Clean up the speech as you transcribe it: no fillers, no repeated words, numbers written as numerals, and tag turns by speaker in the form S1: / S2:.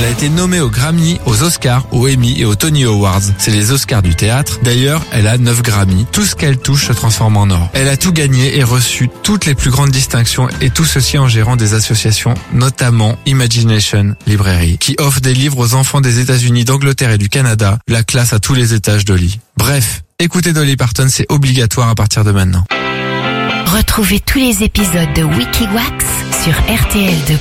S1: Elle a été nommée aux Grammy, aux Oscars, aux Emmy et aux Tony Awards. C'est les Oscars du théâtre. D'ailleurs, elle a 9 Grammy. Tout ce qu'elle touche se transforme en or. Elle a tout gagné et reçu toutes les plus grandes distinctions, et tout ceci en gérant des associations, notamment Imagination Library, qui offre des livres aux enfants des États-Unis, d'Angleterre et du Canada, la classe à tous les étages Dolly. Bref, écoutez Dolly Parton, c'est obligatoire à partir de maintenant.
S2: Retrouvez tous les épisodes de Wikiwax sur rtl2.fr